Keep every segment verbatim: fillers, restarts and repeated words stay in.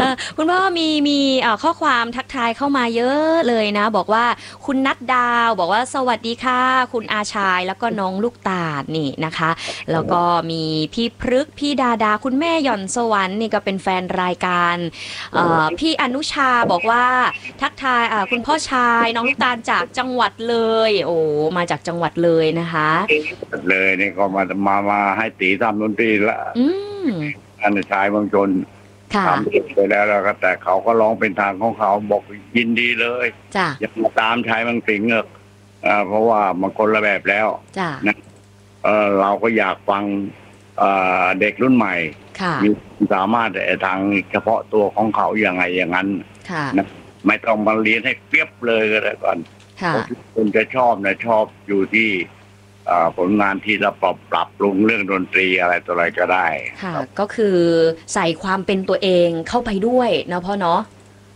อคุณพ่อมีมีเอ่อข้อความทักทายเข้ามาเยอะเลยนะบอกว่าคุณนัดดาวบอกว่าสวัสดีค่ะคุณอาชายแล้วก็น้องลูกตาลนี่นะคะแล้วก็มีพี่พฤกษ์พี่ดาดาคุณแม่หย่อนสวรรค์นี่ก็เป็นแฟนรายการเอ่อพี่อนุชาบอกว่าทักทายอ่าคุณพ่อชายน้องลูกตาลจากจังหวัดเลยโอ้มาจากจังหวัดเลยนะคะเลยนี่ก็มามามาให้ตีทำดนตรีละอืมอันชายบางชนค่ะทำไปแล้วแล้วก็แต่เขาก็ร้องเป็นทางของเขาบอกยินดีเลยจ้ะอย่ามาตามชายบางสิงห์เอออ่าเพราะว่ามันคนละแบบแล้วจ้ะนะเออเราก็อยากฟังเอ่อเด็กรุ่นใหม่ค่ะมีสามารถทางเฉพาะตัวของเขาอย่างไงอย่างนั้นค่ะนะไม่ต้องมาเรียนให้เปรียบเลยก็ได้ก่อนค่ะทุกคนจะชอบนะชอบอยู่ที่ผลงานที่เราปรับปรับปรุงเรื่องดนตรีอะไรตัวอะไรก็ได้ค่ะก็คือใส่ความเป็นตัวเองเข้าไปด้วยเนาะพ่อเนาะ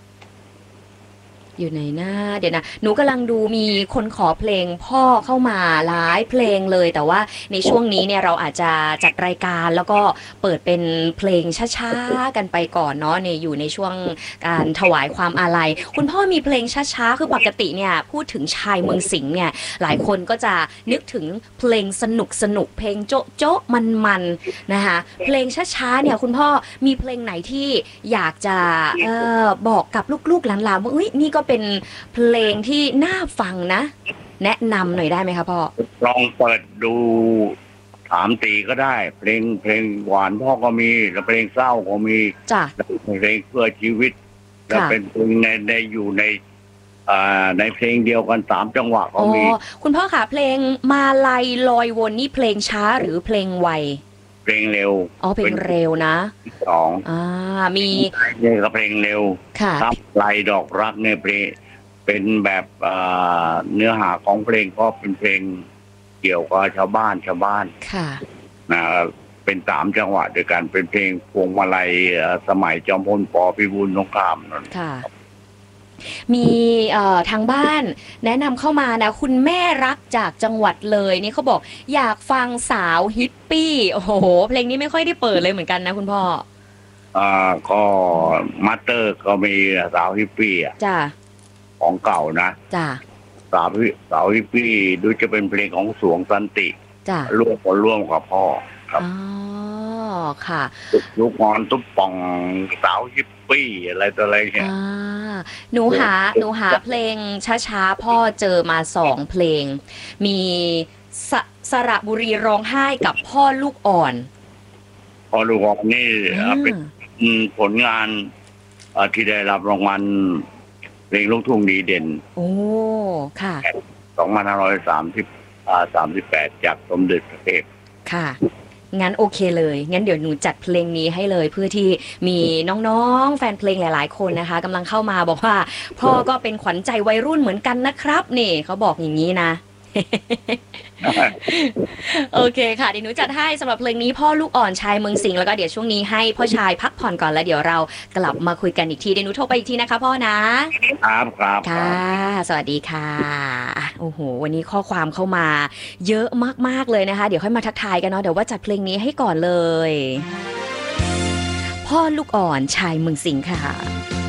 อยู่ไหนนะเดี๋ยวนะหนูกำลังดูมีคนขอเพลงพ่อเข้ามาหลายเพลงเลยแต่ว่าในช่วงนี้เนี่ยเราอาจจะจัดรายการแล้วก็เปิดเป็นเพลงช้าๆกันไปก่อนเนาะเนี่ยอยู่ในช่วงการถวายความอาลัยคุณพ่อมีเพลงช้าๆคือปกติเนี่ยพูดถึงชายเมืองสิงห์เนี่ยหลายคนก็จะนึกถึงเพลงสนุกสนุกเพลงโจ๊ะโจ๊ะมันๆนะคะเพลงช้าๆเนี่ยคุณพ่อมีเพลงไหนที่อยากจะเอ่อบอกกับลูกๆหลานๆว่าเอ้ยนี่ก็เป็นเพลงที่น่าฟังนะแนะนำหน่อยได้ไหมคะพ่อลองเปิดดูถามตีก็ได้เพลงเพลงหวานพ่อก็มีแล้วเพลงเศร้าก็มีจ้ะเพลงเพื่อชีวิตแล้วเป็นเพลงในในอยู่ในอ่าในเพลงเดียวกันสามจังหวะก็มีคุณพ่อค่ะเพลงมาลัยลอยวนนี่เพลงช้าหรือเพลงไวเพลงเร็วอ๋อเพลงเร็วนะสองอ่ามีนี่ก็เพลงเร็วค่ะครับลายดอกรักเนี่ยเพลงเป็นแบบเนื้อหาของเพลงก็เป็นเพลงเกี่ยวกับชาวบ้านชาวบ้านค่ะนะเป็นสามจังหวะด้วยกันเป็นเพลงพวงมาลัยสมัยจอมพลป.พิบูลสงครามนั่นค่ะมีทางบ้านแนะนำเข้ามานะคุณแม่รักจากจังหวัดเลยนี่เขาบอกอยากฟังสาวฮิปปี้โอ้โหเพลงนี้ไม่ค่อยได้เปิดเลยเหมือนกันนะคุณพ่ออ่าก็มาสเตอร์ก็มีสาวฮิปปี้อ่ะจ้าของเก่านะจ้าสาวสาวฮิปปี้ดูจะเป็นเพลงของสวงสันติจ้าร่วมกันร่วมกับพ่อครับอ๋อค่ะลูกงอนตุ๊บป่องสาวฮิปปี้อะไรตัวอะไรเนี่ยหนูหาหนูหาเพลงช้าๆพ่อเจอมาสองเพลงมีสสระบุรีร้องไห้กับพ่อลูกอ่อนพ่อลูกอ่อนนี่เป็นผลงานที่ได้รับรางวัลเพลงลูกทุ่งดีเด่นโอ้ค่ะสองพันห้าร้อยสามสิบสามสิบแปดจากสมเด็จพระเทพค่ะงั้นโอเคเลยงั้นเดี๋ยวหนูจัดเพลงนี้ให้เลยเพื่อที่มีน้องๆแฟนเพลงหลายๆคนนะคะกำลังเข้ามาบอกว่าพ่อก็เป็นขวัญใจวัยรุ่นเหมือนกันนะครับนี่เขาบอกอย่างนี้นะโอเคค่ะเดี๋ยวหนูจัดให้สำหรับเพลงนี้พ่อลูกอ่อนชายเมืองสิงห์แล้วก็เดี๋ยวช่วงนี้ให้พ่อชายพักผ่อนก่อนแล้วเดี๋ยวเรากลับมาคุยกันอีกทีเดี๋ยวหนูโทรไปอีกทีนะคะพ่อนะครับครับค่ะสวัสดีค่ะโอ้โหวันนี้ข้อความเข้ามาเยอะมากๆเลยนะคะเดี๋ยวค่อยมาทักทายกันเนาะเดี๋ยวว่าจัดเพลงนี้ให้ก่อนเลยพ่อลูกอ่อนชายเมืองสิงห์ค่ะ